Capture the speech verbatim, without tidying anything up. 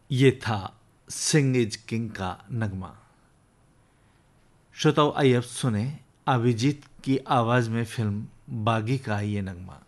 ये था Singh is king का नगमा। श्रोताओ, आइए अब सुने अभिजीत की आवाज में फिल्म बागी का ये नगमा।